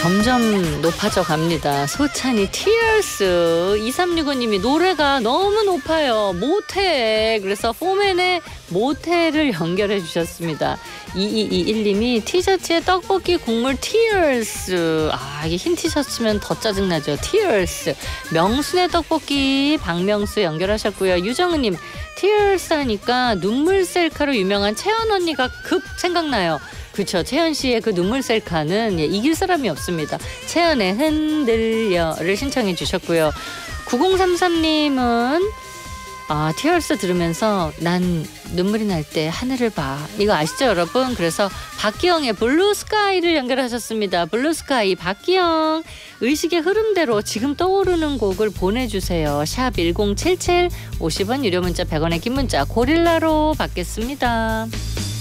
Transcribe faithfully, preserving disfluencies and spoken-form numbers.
점점 높아져 갑니다. 소찬이 Tears. 이삼육오 님이 노래가 너무 높아요. 모태. 그래서 포맨의 모태를 연결해 주셨습니다. 이이이일 님이 티셔츠에 떡볶이 국물 Tears. 아, 이게 흰 티셔츠면 더 짜증나죠. Tears. 명순의 떡볶이 박명수 연결하셨고요. 유정은 님 Tears 하니까 눈물 셀카로 유명한 채연 언니가 급 생각나요. 그렇죠. 채연 씨의 그 눈물 셀카는 예, 이길 사람이 없습니다. 채연의 흔들려를 신청해 주셨고요. 구공삼삼 님은 아, 티얼스 들으면서 난 눈물이 날 때 하늘을 봐. 이거 아시죠, 여러분? 그래서 박기영의 블루스카이를 연결하셨습니다. 블루스카이 박기영. 의식의 흐름대로 지금 떠오르는 곡을 보내주세요. 샵 일공칠칠 오십 원 유료 문자 백 원의 긴 문자 고릴라로 받겠습니다.